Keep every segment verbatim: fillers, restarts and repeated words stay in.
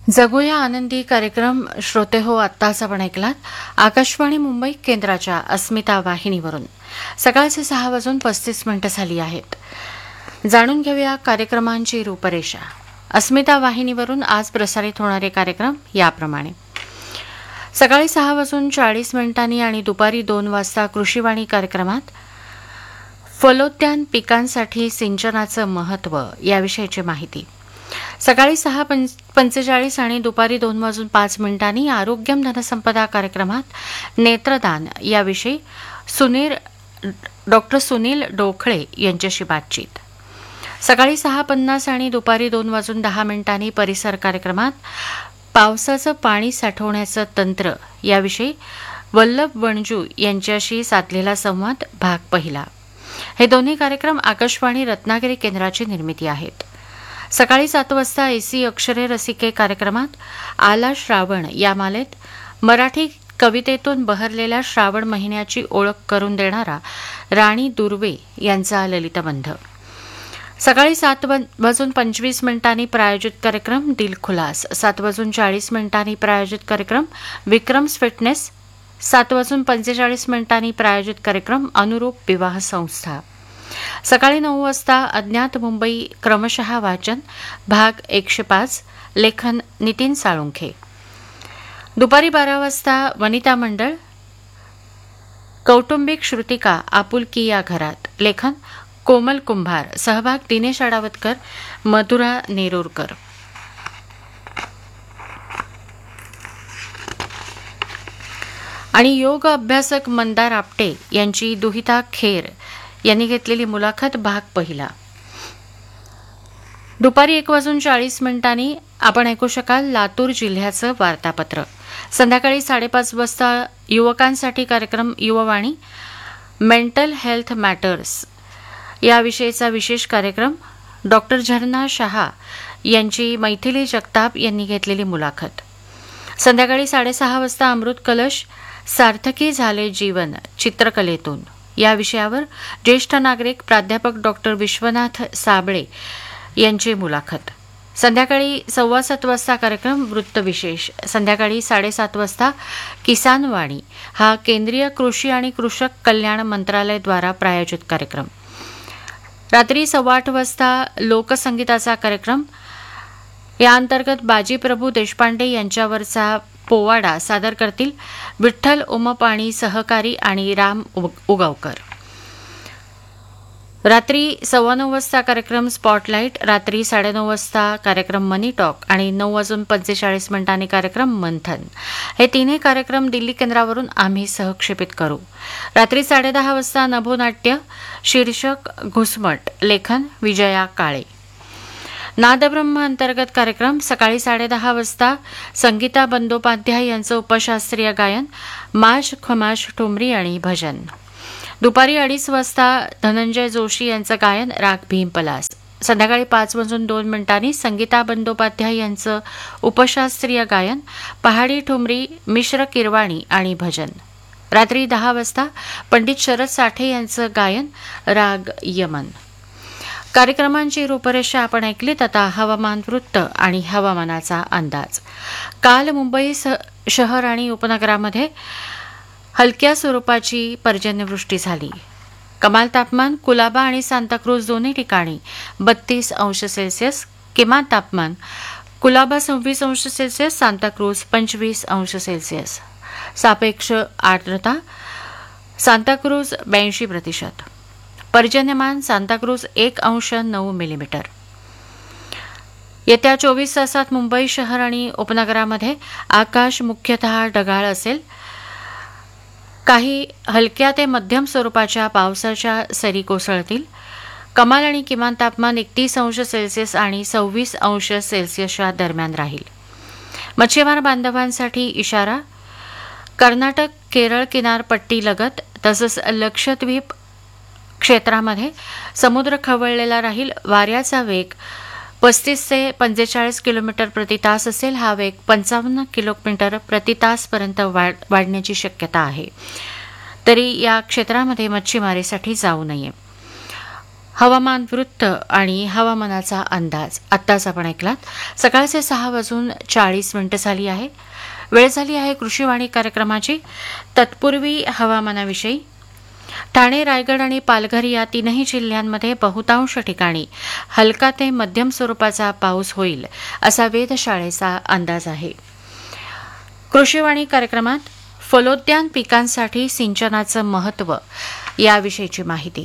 जगूया आनंदी कार्यक्रम श्रोते हो आत्ताच आपण ऐकलात आकाशवाणी मुंबई केंद्राच्या अस्मिता वाहिनीवरून. सकाळचे सहा वाजून पस्तीस मिनिटं झाली आहेत. जाणून घेऊया कार्यक्रमांची रूपरेषा. अस्मिता वाहिनीवरून आज प्रसारित होणारे कार्यक्रम याप्रमाणे: सकाळी सहा वाजून चाळीस मिनिटांनी आणि दुपारी दोन वाजता कृषीवाणी कार्यक्रमात फलोद्यान पिकांसाठी सिंचनाचं महत्त्व याविषयीची माहिती. सकाळी सहा पंचेचाळीस आणि दुपारी दोन वाजून पाच मिनिटांनी आरोग्यम धनसंपदा कार्यक्रमात नेत्रदान याविषयी सुनील डॉक्टर सुनील डोखळे यांच्याशी बातचीत. सकाळी सहा पन्नास आणि दुपारी दोन वाजून दहा मिनिटांनी परिसर कार्यक्रमात पावसाचं पाणी साठवण्याचं तंत्र याविषयी वल्लभ वणजू यांच्याशी साधलेला संवाद भाग पहिला. हे दोन्ही कार्यक्रम आकाशवाणी रत्नागिरी केंद्राची निर्मिती आहेत. सकाळी सात वाजता एसी अक्षरे रसिके कार्यक्रमात आला श्रावण या मालेत मराठी कवितेतून बहरलेल्या श्रावण महिन्याची ओळख करून देणारा राणी दुर्वे यांचा ललितबंध. सकाळी सात वाजून पंचवीस मिनिटांनी प्रायोजित कार्यक्रम दिलखुलास. सात वाजून चाळीस मिनिटांनी प्रायोजित कार्यक्रम विक्रम्स फिटनेस. सात वाजून पंचेचाळीस मिनिटांनी प्रायोजित कार्यक्रम अनुरूप विवाह संस्था. सकाळी नऊ वाजता अज्ञात मुंबई क्रमशः वाचन भाग एकशे पाच, लेखन नितीन साळुंखे. दुपारी बारा वाजता वनिता मंडळ कौटुंबिक श्रुतिका आपुलकी या घरात, लेखन कोमल कुंभार. सहभाग दिनेश आडावतकर, मधुरा नेरुरकर. आणि योग अभ्यासक मंदार आपटे यांची दुहिता खेर यांनी घेतलेली मुलाखत भाग पहिला. दुपारी एक वाजून चाळीस मिनिटांनी आपण ऐकू शकाल लातूर जिल्ह्याचं वार्तापत्र. संध्याकाळी साडेपाच वाजता युवकांसाठी कार्यक्रम युववाणी मेंटल हेल्थ मॅटर्स याविषयीचा विशेष कार्यक्रम. डॉक्टर झरना शहा यांची मैथिली जगताप यांनी घेतलेली मुलाखत. संध्याकाळी साडेसहा वाजता अमृत कलश सार्थकी झाले जीवन चित्रकलेतून या विषयावर ज्येष्ठ नागरिक प्राध्यापक डॉक्टर विश्वनाथ साबळे यांची मुलाखत. संध्याकाळी सव्वा सात वाजता कार्यक्रम वृत्तविशेष. संध्याकाळी साडेसात वाजता किसान वाणी हा केंद्रीय कृषी आणि कृषक कल्याण मंत्रालयाद्वारा प्रायोजित कार्यक्रम. रात्री सव्वा आठ वाजता लोकसंगीताचा कार्यक्रम. या अंतर्गत बाजीप्रभू देशपांडे यांच्यावरचा पोवाडा सादर करतील विठ्ठल उमपाणी सहकारी आणि राम उगावकर. रात्री सव्वा नऊ वाजता कार्यक्रम स्पॉटलाईट. रात्री साडेनऊ वाजता कार्यक्रम मनी टॉक आणि नऊ वाजून पंचेचाळीस मिनिटांनी कार्यक्रम मंथन. हे तिन्ही कार्यक्रम दिल्ली केंद्रावरून आम्ही सहक्षेपित करू. रात्री साडेदहा वाजता नभोनाट्य शीर्षक घुसमट, लेखन विजया काळे. नादब्रह्म अंतर्गत कार्यक्रम. सकाळी साडेदहा वाजता संगीता बंदोपाध्याय यांचं उपशास्त्रीय गायन माश खमाश ठुमरी आणि भजन. दुपारी अडीच वाजता धनंजय जोशी यांचं गायन राग भीम पलास. संध्याकाळी पाच वाजून दोन मिनिटांनी संगीता बंदोपाध्याय यांचं उपशास्त्रीय गायन पहाडी ठुमरी मिश्र किरवाणी आणि भजन. रात्री दहा वाजता पंडित शरद साठे यांचं गायन राग यमन. कार्यक्रमांची रूपरेषा आपण ऐकलीत. आता हवामान वृत्त आणि हवामानाचा अंदाज. काल मुंबई शहर आणि उपनगरामध्ये हलक्या स्वरूपाची पर्जन्यवृष्टी झाली. कमाल तापमान कुलाबा आणि सांताक्रूज दोन्ही ठिकाणी बत्तीस अंश सेल्सिअस. किमान तापमान कुलाबा सव्वीस अंश सेल्सिअस, सांताक्रूज पंचवीस अंश सेल्सिअस. सापेक्ष आर्द्रता सांताक्रूज ब्याऐंशी प्रतिशत. पर्जन्यमान सांताक्रूज एक अंश नऊ मिलीमीटर. येत्या चोवीस तासात मुंबई शहर आणि उपनगरामध्ये आकाश मुख्यतः ढगाळ असेल. काही हलक्या ते मध्यम स्वरूपाच्या पावसाच्या सरी कोसळतील. कमाल आणि किमान तापमान एकतीस अंश सेल्सिअस आणि सव्वीस अंश सेल्सिअसच्या दरम्यान राहील. मच्छीमार बांधवांसाठी इशारा. कर्नाटक केरळ किनारपट्टी लगत तसंच लक्षद्वीप क्षेत्रामध्ये समुद्र खवळलेला राहील. वाऱ्याचा वेग पस्तीस ते पंचेचाळीस किलोमीटर प्रति तास असेल. हा वेग पंचावन्न किलोमीटर प्रति तासपर्यंत वाढ वाढण्याची शक्यता आहे. तरी या क्षेत्रामध्ये मच्छीमारीसाठी जाऊ नये. हवामान वृत्त आणि हवामानाचा अंदाज आत्ताच आपण ऐकलात. सकाळचे सहा वाजून चाळीस मिनिटं झाली आहे. वेळ झाली आहे कृषीवाणी कार्यक्रमाची. तत्पूर्वी हवामानाविषयी. ठाणे, रायगड आणि पालघर या तीनही जिल्ह्यांमध्ये बहुतांश ठिकाणी हलका ते मध्यम स्वरूपाचा पाऊस होईल असा वेधशाळेचा अंदाज आहे. कृषीवाणी कार्यक्रमात फलोद्यान पिकांसाठी सिंचनाचं महत्त्व याविषयीची माहिती.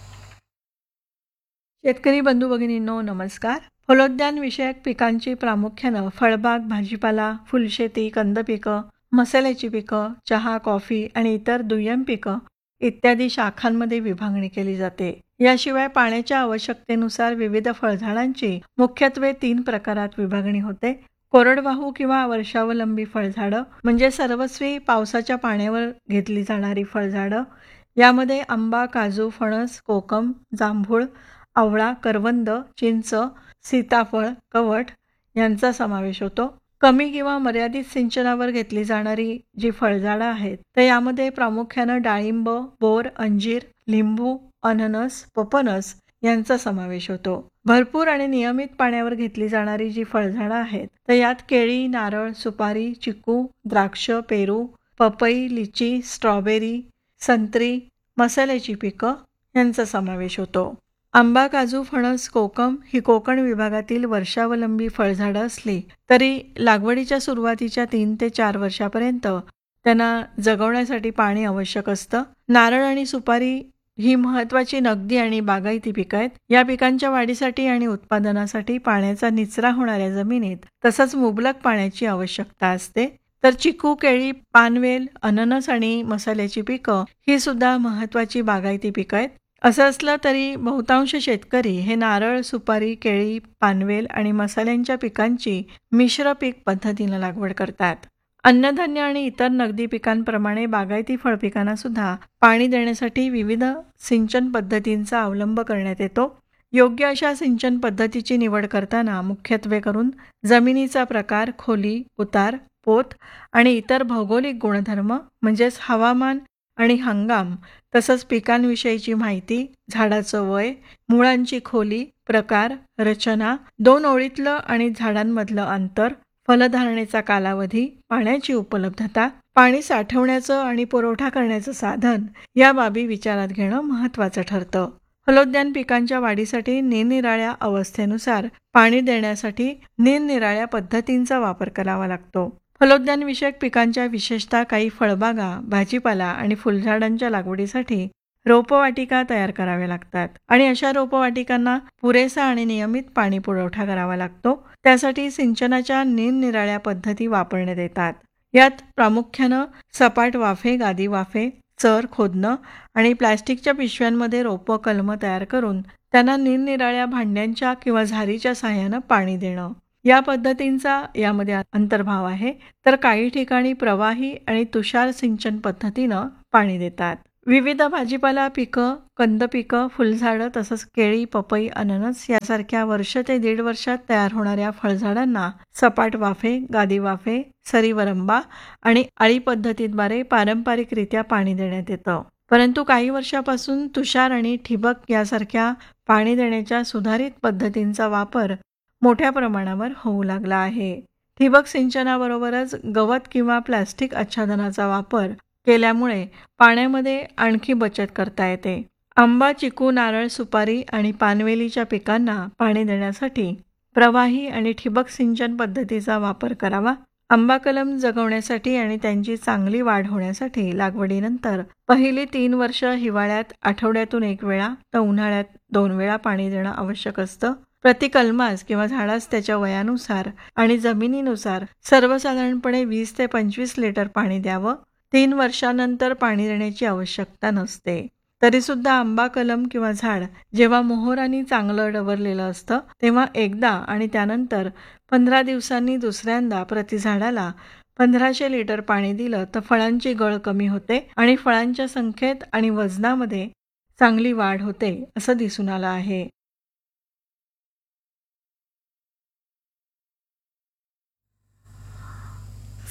शेतकरी बंधू भगिनींनो नमस्कार. फलोद्यान विषयक पिकांची प्रामुख्यानं फळबाग, भाजीपाला, फुलशेती, कंदपिकं, मसाल्याची पिकं, चहा, कॉफी आणि इतर दुय्यम पिकं इत्यादी शाखांमध्ये विभागणी केली जाते. याशिवाय पाण्याच्या आवश्यकतेनुसार विविध फळझाडांची मुख्यत्वे तीन प्रकारात विभागणी होते. कोरडवाहू किंवा वर्षावलंबी फळझाडं म्हणजे सर्वस्वी पावसाच्या पाण्यावर घेतली जाणारी फळझाडं. यामध्ये आंबा, काजू, फणस, कोकम, जांभूळ, आवळा, करवंद, चिंच, सीताफळ, कवठ यांचा समावेश होतो. कमी किंवा मर्यादित सिंचनावर घेतली जाणारी जी फळझाडं आहेत तर यामध्ये प्रामुख्यानं डाळिंब, बोर, अंजीर, लिंबू, अननस, पपनस यांचा समावेश होतो. भरपूर आणि नियमित पाण्यावर घेतली जाणारी जी फळझाडं आहेत तर यात केळी, नारळ, सुपारी, चिकू, द्राक्ष, पेरू, पपई, लिची, स्ट्रॉबेरी, संत्री, मसाल्याची पिकं यांचा समावेश होतो. आंबा, काजू, फणस, कोकम ही कोकण विभागातील वर्षावलंबी फळझाडं असली तरी लागवडीच्या सुरुवातीच्या तीन ते चार वर्षापर्यंत त्यांना जगवण्यासाठी पाणी आवश्यक असतं. नारळ आणि सुपारी ही महत्त्वाची नगदी आणि बागायती पिकं आहेत. या पिकांच्या वाढीसाठी आणि उत्पादनासाठी पाण्याचा निचरा होणाऱ्या जमिनीत तसंच मुबलक पाण्याची आवश्यकता असते. तर चिकू, केळी, पानवेल, अननस आणि मसाल्याची पिकं ही सुद्धा महत्त्वाची बागायती पिकं आहेत. असं असलं तरी बहुतांश शेतकरी हे नारळ, सुपारी, केळी, पानवेल आणि मसाल्यांच्या पिकांची मिश्र पीक पद्धतीनं लागवड करतात. अन्नधान्य आणि इतर नगदी पिकांप्रमाणे बागायती फळपिकांना सुद्धा पाणी देण्यासाठी विविध सिंचन पद्धतींचा अवलंब करण्यात येतो. योग्य अशा सिंचन पद्धतीची निवड करताना मुख्यत्वे करून जमिनीचा प्रकार, खोली, उतार, पोत आणि इतर भौगोलिक गुणधर्म म्हणजेच हवामान आणि हंगाम तसंच पिकांविषयीची माहिती, झाडाचं वय, मुळांची खोली, प्रकार, रचना, दोन ओळीतलं आणि झाडांमधलं अंतर, फलधारणेचा कालावधी, पाण्याची उपलब्धता, पाणी साठवण्याचं आणि पुरवठा करण्याचं साधन या बाबी विचारात घेणं महत्त्वाचं ठरतं. फलोद्यान पिकांच्या वाढीसाठी निरनिराळ्या अवस्थेनुसार पाणी देण्यासाठी निरनिराळ्या पद्धतींचा वापर करावा लागतो. फलोद्यान विषयक पिकांच्या विशेषतः काही फळबागा, भाजीपाला आणि फुलझाडांच्या लागवडीसाठी रोपवाटिका तयार कराव्या लागतात आणि अशा रोपवाटिकांना पुरेसा आणि नियमित पाणी पुरवठा करावा लागतो. त्यासाठी सिंचनाच्या निरनिराळ्या पद्धती वापरण्यात येतात. यात प्रामुख्यानं सपाट वाफे, गादी वाफे, चर खोदणं आणि प्लॅस्टिकच्या पिशव्यांमध्ये रोपं कलमं तयार करून त्यांना निरनिराळ्या भांड्यांच्या किंवा झारीच्या साहाय्यानं पाणी देणं या पद्धतींचा यामध्ये अंतर्भाव आहे. तर काही ठिकाणी प्रवाही आणि तुषार सिंचन पद्धतीनं पाणी देतात. विविध भाजीपाला पिकं, कंद पिकं, फुलझाडं तसंच केळी, पपई, अननस यासारख्या वर्ष ते दीड वर्षात तयार होणाऱ्या फळझाडांना सपाट वाफे, गादी वाफे, सरीवरंबा आणि आळी पद्धतीद्वारे पारंपरिकरित्या पाणी देण्यात येतं. परंतु काही वर्षापासून तुषार आणि ठिबक यासारख्या पाणी देण्याच्या सुधारित पद्धतींचा वापर मोठ्या प्रमाणावर होऊ लागला आहे. ठिबक सिंचनाबरोबरच गवत किंवा प्लॅस्टिक आच्छादनाचा वापर केल्यामुळे पाण्यामध्ये आणखी बचत करता येते. आंबा, चिकू, नारळ, सुपारी आणि पानवेलीच्या पिकांना पाणी देण्यासाठी प्रवाही आणि ठिबक सिंचन पद्धतीचा वापर करावा. आंबा कलम जगवण्यासाठी आणि त्यांची चांगली वाढ होण्यासाठी लागवडीनंतर पहिली तीन वर्ष हिवाळ्यात आठवड्यातून एक वेळा तर उन्हाळ्यात दोन वेळा पाणी देणं आवश्यक असतं. प्रति कलमास किंवा झाडास त्याच्या वयानुसार आणि जमिनीनुसार सर्वसाधारणपणे वीस ते पंचवीस लिटर पाणी द्यावं. तीन वर्षानंतर पाणी देण्याची आवश्यकता नसते. तरी सुद्धा आंबा कलम किंवा झाड जेव्हा मोहोरांनी चांगलं डवरलेलं असतं तेव्हा एकदा आणि त्यानंतर पंधरा दिवसांनी दुसऱ्यांदा प्रति झाडाला पंधराशे लिटर पाणी दिलं तर फळांची गळ कमी होते आणि फळांच्या संख्येत आणि वजनामध्ये चांगली वाढ होते असं दिसून आलं आहे.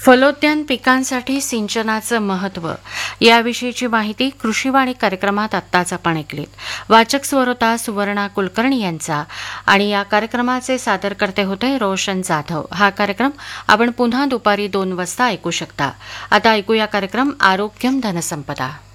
फलोद्यान पिकांसाठी सिंचनाचं महत्त्व याविषयीची माहिती कृषीवाणी कार्यक्रमात आत्ताच आपण ऐकलीत. वाचक स्वरोता सुवर्णा कुलकर्णी यांचा आणि या कार्यक्रमाचे सादरकर्ते होते रोशन जाधव. हा कार्यक्रम आपण पुन्हा दुपारी दोन वाजता ऐकू शकता. आता ऐकूया कार्यक्रम आरोग्यम धनसंपदा.